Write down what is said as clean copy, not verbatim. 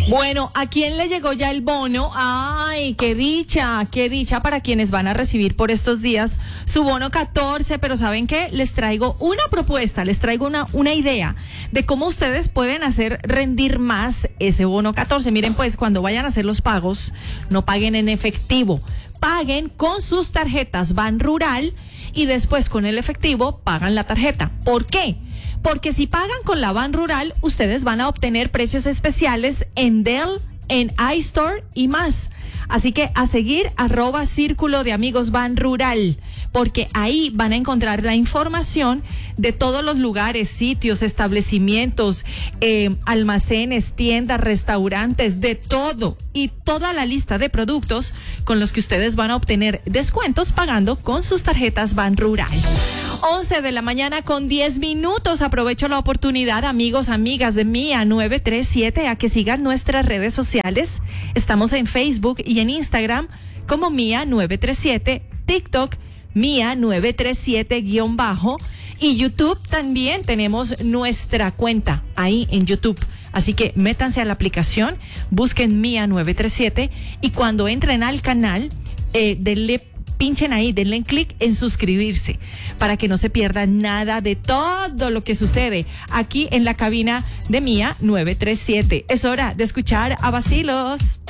Bueno, ¿a quién le llegó ya el bono? ¡Ay, qué dicha para quienes van a recibir por estos días su bono 14! Pero ¿saben qué? Les traigo una propuesta, les traigo una idea de cómo ustedes pueden hacer rendir más ese bono 14. Miren, pues, cuando vayan a hacer los pagos, no paguen en efectivo, paguen con sus tarjetas Ban Rural y después con el efectivo pagan la tarjeta. ¿Por qué? Porque si pagan con la Ban Rural, ustedes van a obtener precios especiales en Dell, en iStore y más. Así que a seguir @Círculo de Amigos Ban Rural, porque ahí van a encontrar la información de todos los lugares, sitios, establecimientos, almacenes, tiendas, restaurantes, de todo y toda la lista de productos con los que ustedes van a obtener descuentos pagando con sus tarjetas Ban Rural. 11 de la mañana con 10 minutos. Aprovecho la oportunidad, amigos, amigas de Mía 937, a que sigan nuestras redes sociales. Estamos en Facebook y en Instagram como Mía 937, TikTok Mía 937_ y YouTube también tenemos nuestra cuenta ahí en YouTube. Así que métanse a la aplicación, busquen Mía 937 y cuando entren al canal, pinchen ahí, denle clic en suscribirse para que no se pierdan nada de todo lo que sucede aquí en la cabina de Mía 937. Es hora de escuchar a Vacilos.